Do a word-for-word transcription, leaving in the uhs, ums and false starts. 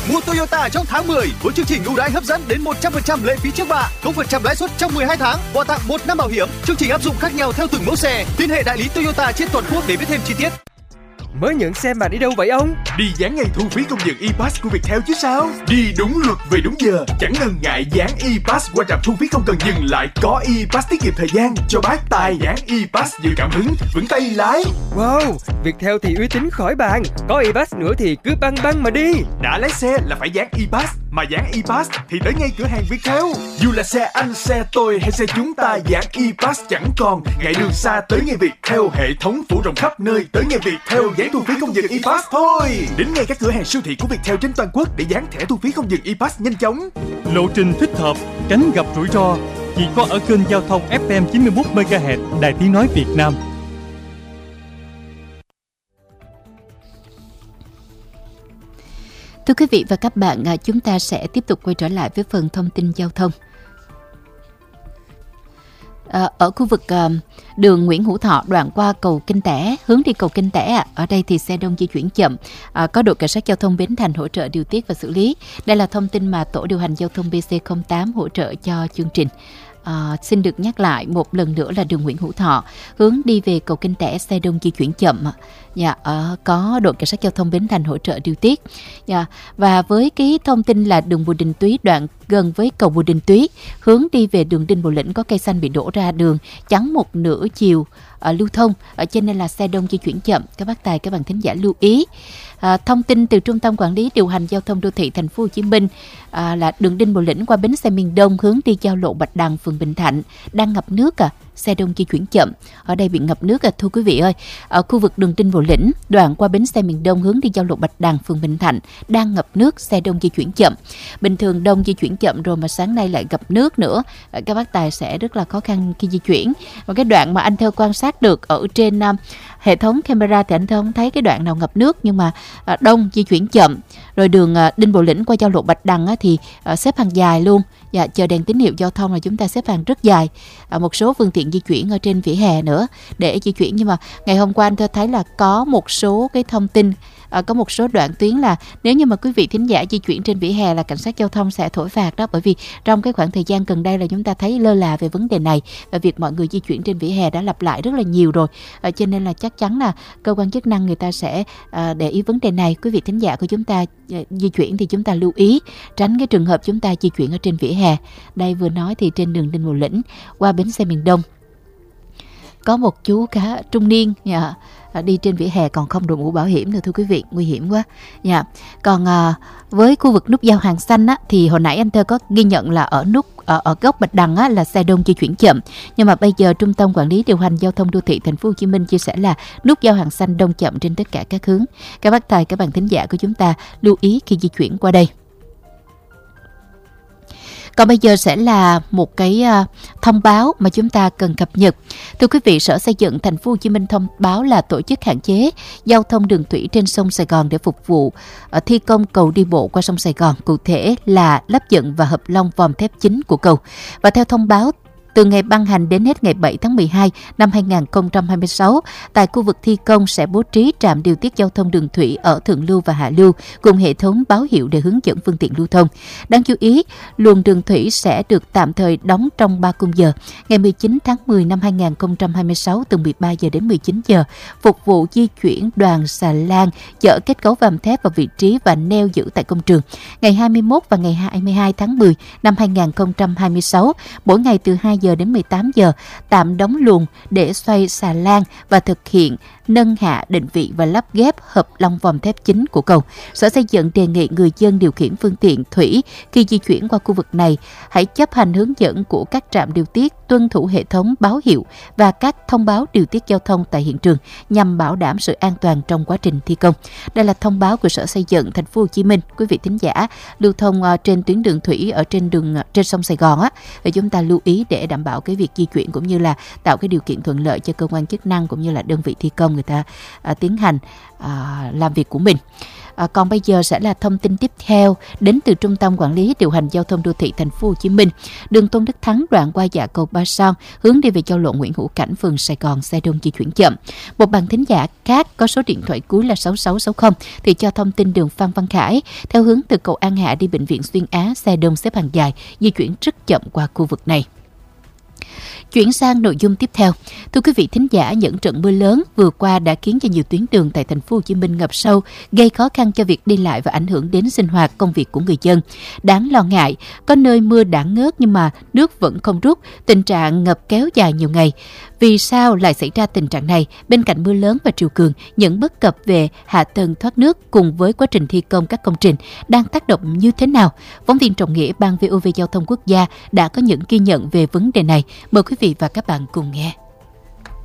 Mua Toyota trong tháng mười với chương trình ưu đãi hấp dẫn đến một trăm phần trăm lệ phí trước bạ, không phần trăm lãi suất trong mười hai tháng, quà tặng một năm bảo hiểm. Chương trình áp dụng khác nhau theo từng mẫu xe. Liên hệ đại lý Toyota trên toàn quốc để biết thêm chi tiết. Mới nhận xe mà đi đâu vậy ông? Đi dán ngày thu phí công nhận e-pass của Viettel chứ sao? Đi đúng luật về đúng giờ, chẳng ngần ngại dán e-pass qua trạm thu phí không cần dừng lại. Có e-pass tiết kiệm thời gian, cho bác tài dán e-pass giữ cảm hứng, vững tay lái. Wow, Viettel thì uy tín khỏi bàn. Có e-pass nữa thì cứ băng băng mà đi. Đã lái xe là phải dán e-pass, mà dán e-pass thì tới ngay cửa hàng Viettel. Dù là xe anh, xe tôi hay xe chúng ta, dán e-pass chẳng còn ngại đường xa, tới ngay Viettel. Hệ thống phủ rộng khắp nơi, tới ngay Viettel dán thu phí không dừng e-pass thôi. Đến ngay các cửa hàng siêu thị của Viettel trên toàn quốc để dán thẻ thu phí không dừng e-pass nhanh chóng. Lộ trình thích hợp, tránh gặp rủi ro chỉ có ở kênh giao thông ép em chín mươi mốt mê ga héc Đài Tiếng nói Việt Nam. Thưa quý vị và các bạn, chúng ta sẽ tiếp tục quay trở lại với phần thông tin giao thông. À, ở khu vực à, đường Nguyễn Hữu Thọ đoạn qua cầu Kinh Tẻ, hướng đi cầu Kinh Tẻ, à, ở đây thì xe đông di chuyển chậm, à, có đội cảnh sát giao thông Bến Thành hỗ trợ điều tiết và xử lý. Đây là thông tin mà tổ điều hành giao thông bê xê không tám hỗ trợ cho chương trình. À, xin được nhắc lại một lần nữa là đường Nguyễn Hữu Thọ hướng đi về cầu Kinh Tẻ, xe đông di chuyển chậm. Dạ, ở có đội cảnh sát giao thông Bến Thành hỗ trợ điều tiết. Dạ, và với cái thông tin là đường Bùi Đình Túy đoạn gần với cầu Bùi Đình Túy hướng đi về đường Đinh Bộ Lĩnh có cây xanh bị đổ ra đường chắn một nửa chiều à, lưu thông, ở trên nên là xe đông di chuyển chậm. Các bác tài, các bạn thính giả lưu ý. À, thông tin từ Trung tâm Quản lý Điều hành Giao thông Đô thị Thành phố Hồ Chí Minh à, là đường Đinh Bộ Lĩnh qua bến xe miền Đông hướng đi giao lộ Bạch Đằng, phường Bình Thạnh đang ngập nước à, xe đông di chuyển chậm. Ở đây bị ngập nước à, thưa quý vị ơi. Ở khu vực đường Đinh Bộ Lĩnh đoạn qua bến xe miền Đông hướng đi giao lộ Bạch Đằng, phường Bình Thạnh đang ngập nước, xe đông di chuyển chậm. Bình thường đông di chuyển chậm rồi mà sáng nay lại ngập nước nữa, à, các bác tài sẽ rất là khó khăn khi di chuyển. Và cái đoạn mà anh theo quan sát được ở trên uh, hệ thống camera thì anh không thấy cái đoạn nào ngập nước, nhưng mà uh, đông di chuyển chậm. Rồi đường uh, Đinh Bộ Lĩnh qua giao lộ Bạch Đằng uh, thì uh, xếp hàng dài luôn. Dạ, chờ đèn tín hiệu giao thông là chúng ta xếp hàng rất dài. À, một số phương tiện di chuyển ở trên vỉa hè nữa để di chuyển. Nhưng mà ngày hôm qua anh thấy là có một số cái thông tin, à, có một số đoạn tuyến là nếu như mà quý vị thính giả di chuyển trên vỉa hè là cảnh sát giao thông sẽ thổi phạt đó. Bởi vì trong cái khoảng thời gian gần đây là chúng ta thấy lơ là về vấn đề này, và việc mọi người di chuyển trên vỉa hè đã lặp lại rất là nhiều rồi. À, cho nên là chắc chắn là cơ quan chức năng người ta sẽ à, để ý vấn đề này. Quý vị thính giả của chúng ta à, di chuyển thì chúng ta lưu ý tránh cái trường hợp chúng ta di chuyển ở trên vỉa hè. Đây vừa nói thì trên đường Đinh Bộ Lĩnh qua bến xe miền Đông có một chú cá trung niên dạ, đi trên vỉa hè còn không đội mũ bảo hiểm nữa thưa quý vị, nguy hiểm quá. Dạ. Còn à, với khu vực nút giao Hàng Xanh á, thì hồi nãy anh Thơ có ghi nhận là ở nút ở, ở góc Bạch Đằng á, là xe đông di chuyển chậm. Nhưng mà bây giờ Trung tâm Quản lý Điều hành Giao thông Đô thị Thành phố Hồ Chí Minh chia sẻ là nút giao Hàng Xanh đông chậm trên tất cả các hướng. Các bác tài, các bạn thính giả của chúng ta lưu ý khi di chuyển qua đây. Còn bây giờ sẽ là một cái uh, thông báo mà chúng ta cần cập nhật. Thưa quý vị, Sở Xây dựng Thành phố Hồ Chí Minh thông báo là tổ chức hạn chế giao thông đường thủy trên sông Sài Gòn để phục vụ uh, thi công cầu đi bộ qua sông Sài Gòn, cụ thể là lắp dựng và hợp long vòm thép chính của cầu. Và theo thông báo, từ ngày ban hành đến hết ngày bảy tháng mười hai năm hai nghìn không trăm hai mươi sáu, tại khu vực thi công sẽ bố trí trạm điều tiết giao thông đường thủy ở thượng lưu và hạ lưu cùng hệ thống báo hiệu để hướng dẫn phương tiện lưu thông. Đáng chú ý, luồng đường thủy sẽ được tạm thời đóng trong ba khung giờ, ngày mười chín tháng mười năm hai nghìn không trăm hai mươi sáu từ mười ba giờ đến mười chín giờ, phục vụ di chuyển đoàn xà lan chở kết cấu vòm thép vào vị trí và neo giữ tại công trường. Ngày hai mươi mốt và ngày hai mươi hai tháng mười năm hai nghìn không trăm hai mươi sáu, mỗi ngày từ hai giờ đến mười tám giờ, tạm đóng luồng để xoay xà lan và thực hiện nâng hạ định vị và lắp ghép hợp long vòm thép chính của cầu. Sở Xây dựng đề nghị người dân điều khiển phương tiện thủy khi di chuyển qua khu vực này hãy chấp hành hướng dẫn của các trạm điều tiết, tuân thủ hệ thống báo hiệu và các thông báo điều tiết giao thông tại hiện trường nhằm bảo đảm sự an toàn trong quá trình thi công. Đây là thông báo của Sở Xây dựng Thành phố Hồ Chí Minh. Quý vị thính giả lưu thông trên tuyến đường thủy ở trên đường trên sông Sài Gòn á, thì chúng ta lưu ý để đảm đảm bảo cái việc di chuyển cũng như là tạo cái điều kiện thuận lợi cho cơ quan chức năng cũng như là đơn vị thi công người ta à, tiến hành à, làm việc của mình. À, còn bây giờ sẽ là thông tin tiếp theo đến từ Trung tâm Quản lý Điều hành Giao thông Đô thị Thành phố Hồ Chí Minh. Đường Tôn Đức Thắng đoạn qua dạ cầu Ba Son hướng đi về giao lộ Nguyễn Hữu Cảnh, phường Sài Gòn, xe đông di chuyển chậm. Một bạn thính giả khác có số điện thoại cuối là sáu sáu sáu không thì cho thông tin đường Phan Văn Khải theo hướng từ cầu An Hạ đi bệnh viện Xuyên Á, xe đông xếp hàng dài di chuyển rất chậm qua khu vực này. Chuyển sang nội dung tiếp theo. Thưa quý vị thính giả, những trận mưa lớn vừa qua đã khiến cho nhiều tuyến đường tại thành phố Hồ Chí Minh ngập sâu, gây khó khăn cho việc đi lại và ảnh hưởng đến sinh hoạt công việc của người dân. Đáng lo ngại, có nơi mưa đã ngớt nhưng mà nước vẫn không rút, tình trạng ngập kéo dài nhiều ngày. Vì sao lại xảy ra tình trạng này? Bên cạnh mưa lớn và triều cường, những bất cập về hạ tầng thoát nước cùng với quá trình thi công các công trình đang tác động như thế nào? Phóng viên Trọng Nghĩa, Ban vê o vê Giao thông Quốc gia đã có những ghi nhận về vấn đề này. Mời quý vị và các bạn cùng nghe.